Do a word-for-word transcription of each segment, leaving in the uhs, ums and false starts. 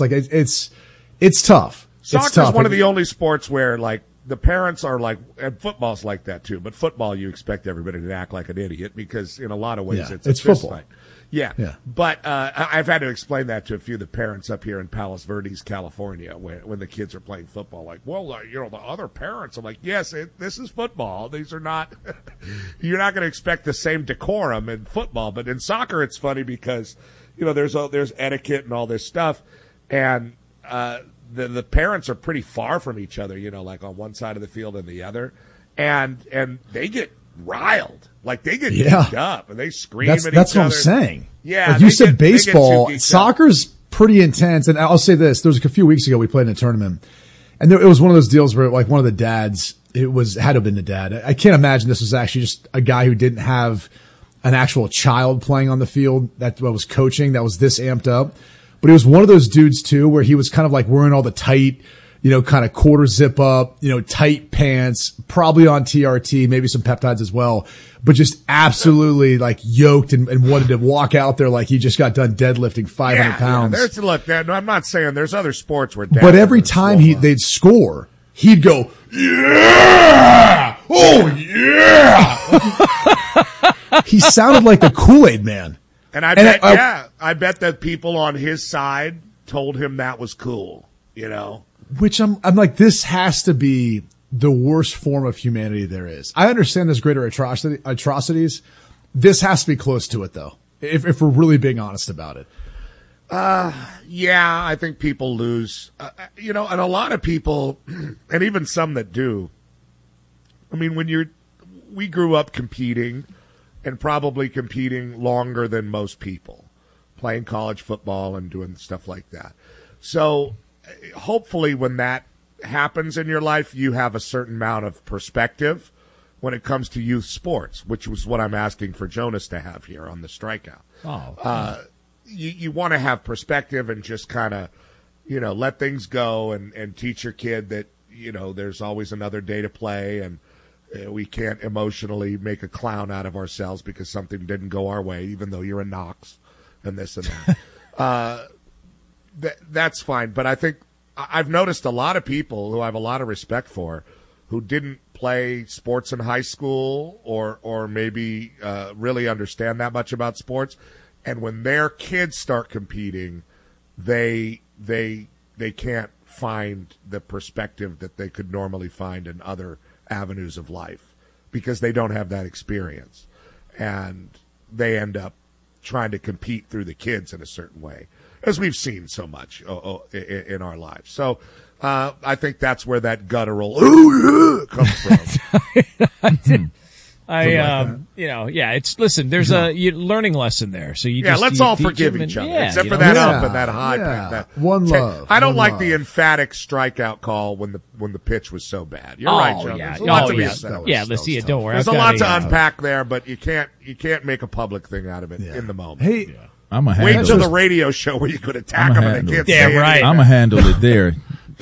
Like it, it's it's tough. Soccer's tough. One of the only sports where like the parents are like, and football's like that too. But football, you expect everybody to act like an idiot because in a lot of ways yeah, it's a it's fist football. fight. Yeah. yeah, but uh, I've had to explain that to a few of the parents up here in Palos Verdes, California, when when the kids are playing football. Like, well, uh, you know, the other parents. I'm like, yes, it, this is football. These are not. You're not going to expect the same decorum in football, but in soccer, it's funny because you know there's a, there's etiquette and all this stuff, and uh, the the parents are pretty far from each other. You know, like on one side of the field and the other, and and they get riled. Like they get yeah. beat up and they scream that's, at that's each other. That's what I'm saying. Yeah. Like you said get, baseball, soccer's up. Pretty intense. And I'll say this, there was a few weeks ago we played in a tournament and there, it was one of those deals where like one of the dads, it was, had to have been the dad. I can't imagine this was actually just a guy who didn't have an actual child playing on the field that was coaching that was this amped up. But he was one of those dudes too, where he was kind of like wearing all the tight, you know, kind of quarter zip up, you know, tight pants, probably on T R T, maybe some peptides as well, but just absolutely like yoked and, and wanted to walk out there like he just got done deadlifting five hundred yeah, pounds. Yeah, there's, look, I'm not saying there's other sports where, but every time he, they'd score, he'd go, yeah, oh yeah. He sounded like the Kool-Aid man. And I and bet, I, yeah, I bet that people on his side told him that was cool, you know? Which I'm, I'm like, this has to be the worst form of humanity there is. I understand there's greater atrocity, atrocities. This has to be close to it, though, if, if we're really being honest about it. Uh, yeah, I think people lose, uh, you know, and a lot of people, and even some that do. I mean, when you're, we grew up competing and probably competing longer than most people, playing college football and doing stuff like that. So, hopefully when that happens in your life, you have a certain amount of perspective when it comes to youth sports, which was what I'm asking for Jonas to have here on the Strikeout. Oh, uh, you, you want to have perspective and just kind of, you know, let things go and, and teach your kid that, you know, there's always another day to play and uh, we can't emotionally make a clown out of ourselves because something didn't go our way, even though you're a Knox and this and that. uh, Th- that's fine, but I think I've noticed a lot of people who I have a lot of respect for who didn't play sports in high school or or maybe uh, really understand that much about sports, and when their kids start competing, they they they can't find the perspective that they could normally find in other avenues of life because they don't have that experience, and they end up trying to compete through the kids in a certain way, as we've seen so much oh, oh, in, in our lives. So uh, I think that's where that guttural "oh yeah" comes from. I, did, I um, you know, yeah. It's listen. There's yeah. a you, learning lesson there. So you yeah. just, let's you all forgive each and, other, yeah, except you for know, that yeah, up and that high. Yeah. That, one love. I don't one like love. the emphatic strikeout call when the when the pitch was so bad. You're oh, right, Joe. Yeah. There's a lot oh, to be yeah. said. was, yeah. Let's see it. Don't worry. There's I've a lot a, to uh, unpack there, but you can't you can't make a public thing out of it yeah. in the moment. Hey. Yeah. I'm a Wait handle. till the radio show where you could attack them and they can't Damn say right. anything. I'm a handle it there.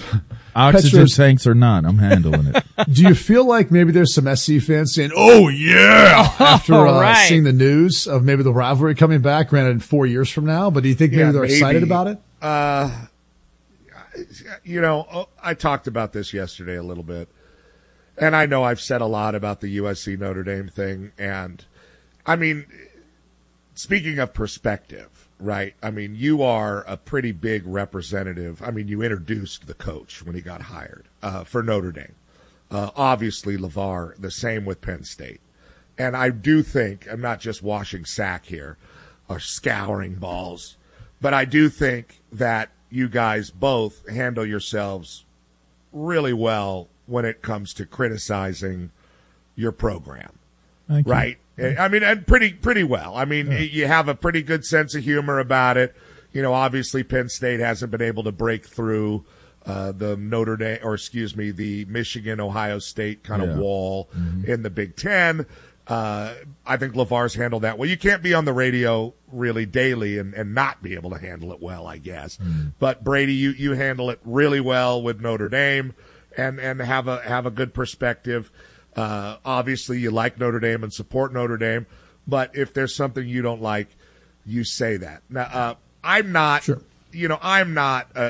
Oxygen Petros, tanks or not, I'm handling it. do you feel like maybe there's some S C fans saying, "Oh yeah," after uh, right. seeing the news of maybe the rivalry coming back? Granted, four years from now, but do you think maybe Yeah, they're maybe. excited about it? Uh, you know, I talked about this yesterday a little bit, and I know I've said a lot about the U S C Notre Dame thing, and I mean, speaking of perspective, right? I mean, you are a pretty big representative. I mean, you introduced the coach when he got hired uh, for Notre Dame. Uh, obviously, LeVar, the same with Penn State. And I do think, I'm not just washing sack here or scouring balls, but I do think that you guys both handle yourselves really well when it comes to criticizing your program, Thank you. right? I mean, and pretty pretty well. I mean, yeah. You have a pretty good sense of humor about it. You know, obviously Penn State hasn't been able to break through uh, the Notre Dame, or excuse me, the Michigan, Ohio State kind of Yeah. wall Mm-hmm. in the Big Ten. Uh, I think LeVar's handled that well. You can't be on the radio really daily and, and not be able to handle it well, I guess. Mm-hmm. But Brady, you, you handle it really well with Notre Dame and, and have a have a good perspective. Uh, obviously, you like Notre Dame and support Notre Dame, but if there's something you don't like, you say that. Now, uh, I'm not, Sure. you know, I'm not a,